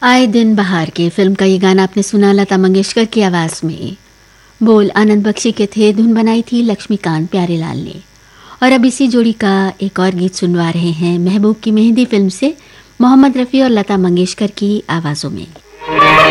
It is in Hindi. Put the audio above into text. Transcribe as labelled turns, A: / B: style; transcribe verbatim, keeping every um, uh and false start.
A: आए दिन बहार के फिल्म का ये गाना आपने सुना लता मंगेशकर की आवाज में। बोल आनंद बख्शी के थे, धुन बनाई थी लक्ष्मीकांत प्यारेलाल ने। और अब इसी जोड़ी का एक और गीत सुनवा रहे हैं महबूब की मेहंदी फिल्म से, मोहम्मद रफ़ी और लता मंगेशकर की आवाज़ों में।